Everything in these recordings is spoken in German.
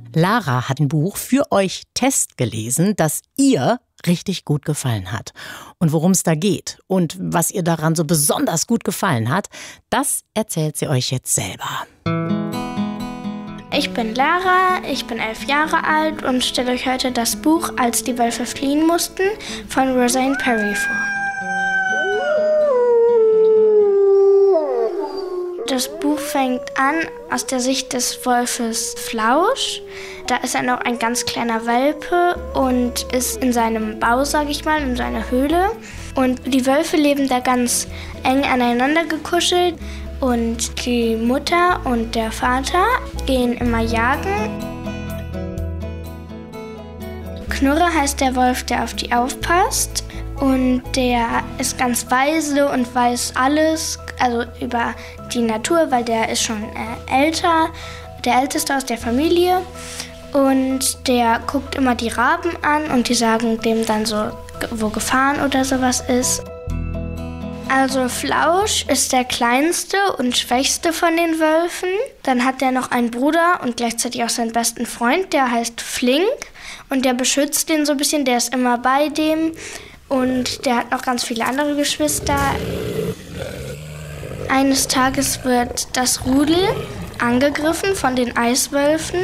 Lara hat ein Buch für euch testgelesen, das ihr richtig gut gefallen hat. Und worum es da geht und was ihr daran so besonders gut gefallen hat, das erzählt sie euch jetzt selber. Ich bin Lara, ich bin 11 Jahre alt und stelle euch heute das Buch Als die Wölfe fliehen mussten von Roseanne Perry vor. Das Buch fängt an aus der Sicht des Wolfes Flausch. Da ist er noch ein ganz kleiner Welpe und ist in seinem Bau, sage ich mal, in seiner Höhle. Und die Wölfe leben da ganz eng aneinander gekuschelt. Und die Mutter und der Vater gehen immer jagen. Knurre heißt der Wolf, der auf die aufpasst. Und der ist ganz weise und weiß alles, also über die Natur, weil der ist schon älter, der Älteste aus der Familie. Und der guckt immer die Raben an und die sagen dem dann so, wo Gefahren oder sowas ist. Also Flausch ist der kleinste und schwächste von den Wölfen. Dann hat der noch einen Bruder und gleichzeitig auch seinen besten Freund, der heißt Flink. Und der beschützt den so ein bisschen, der ist immer bei dem. Und der hat noch ganz viele andere Geschwister. Eines Tages wird das Rudel angegriffen von den Eiswölfen.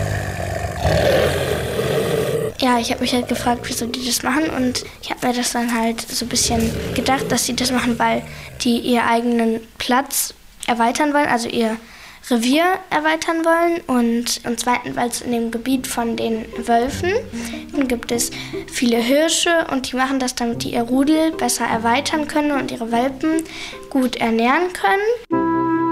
Ja, ich habe mich halt gefragt, wieso die das machen. Und ich habe mir das dann halt so ein bisschen gedacht, dass sie das machen, weil die ihren eigenen Platz erweitern wollen, also ihr Revier erweitern wollen. Und zweitens, weil es in dem Gebiet von den Wölfen gibt es viele Hirsche und die machen das, damit die ihr Rudel besser erweitern können und ihre Welpen gut ernähren können.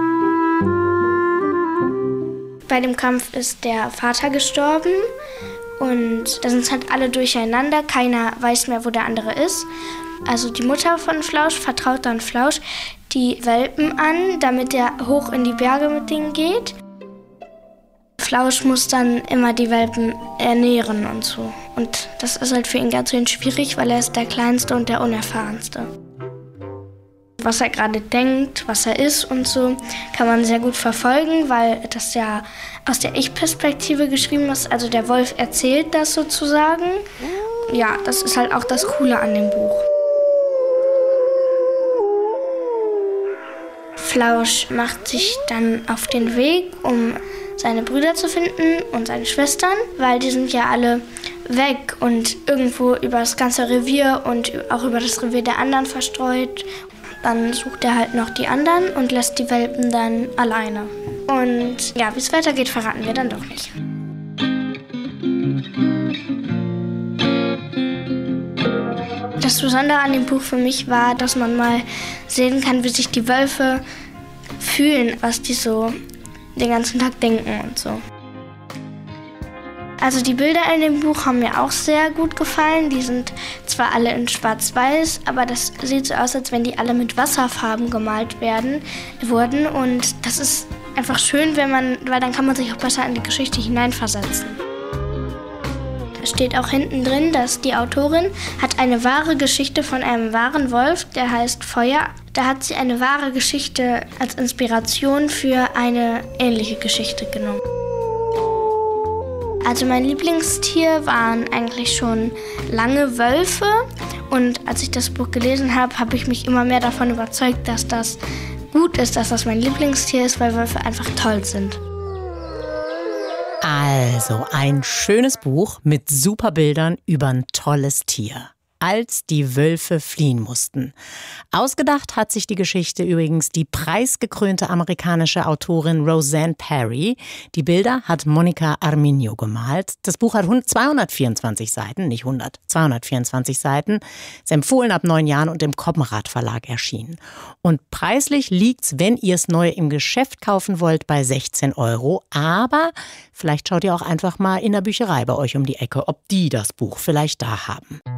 Bei dem Kampf ist der Vater gestorben und da sind halt alle durcheinander. Keiner weiß mehr, wo der andere ist. Also die Mutter von Flausch vertraut dann Flausch die Welpen an, damit er hoch in die Berge mit denen geht. Flausch muss dann immer die Welpen ernähren und so. Und das ist halt für ihn ganz schwierig, weil er ist der Kleinste und der Unerfahrenste. Was er gerade denkt, was er ist und so, kann man sehr gut verfolgen, weil das ja aus der Ich-Perspektive geschrieben ist. Also der Wolf erzählt das sozusagen. Ja, das ist halt auch das Coole an dem Buch. Flausch macht sich dann auf den Weg, um seine Brüder zu finden und seine Schwestern, weil die sind ja alle weg und irgendwo über das ganze Revier und auch über das Revier der anderen verstreut. Dann sucht er halt noch die anderen und lässt die Welpen dann alleine. Und ja, wie es weitergeht, verraten wir dann doch nicht. Das Besondere an dem Buch für mich war, dass man mal sehen kann, wie sich die Wölfe fühlen, was die so den ganzen Tag denken und so. Also die Bilder in dem Buch haben mir auch sehr gut gefallen. Die sind zwar alle in Schwarz-Weiß, aber das sieht so aus, als wenn die alle mit Wasserfarben gemalt wurden. Und das ist einfach schön, weil dann kann man sich auch besser in die Geschichte hineinversetzen. Es steht auch hinten drin, dass die Autorin hat eine wahre Geschichte von einem wahren Wolf, der heißt Feuer. Da hat sie eine wahre Geschichte als Inspiration für eine ähnliche Geschichte genommen. Also mein Lieblingstier waren eigentlich schon lange Wölfe. Und als ich das Buch gelesen habe, habe ich mich immer mehr davon überzeugt, dass das gut ist, dass das mein Lieblingstier ist, weil Wölfe einfach toll sind. Also ein schönes Buch mit super Bildern über ein tolles Tier. Als die Wölfe fliehen mussten. Ausgedacht hat sich die Geschichte übrigens die preisgekrönte amerikanische Autorin Roseanne Perry. Die Bilder hat Monica Arminio gemalt. Das Buch hat 224 Seiten, nicht 100, 224 Seiten. Ist empfohlen ab 9 Jahren und im Koppenrad Verlag erschienen. Und preislich liegt's, wenn ihr es neu im Geschäft kaufen wollt, bei 16 €. Aber vielleicht schaut ihr auch einfach mal in der Bücherei bei euch um die Ecke, ob die das Buch vielleicht da haben.